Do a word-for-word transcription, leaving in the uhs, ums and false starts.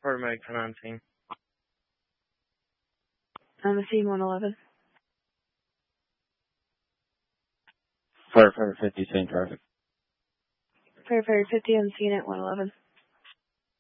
paramedic ten on scene. On the scene, one eleven. Firefighter fifty, same traffic. Firefighter fifty on scene at one eleven.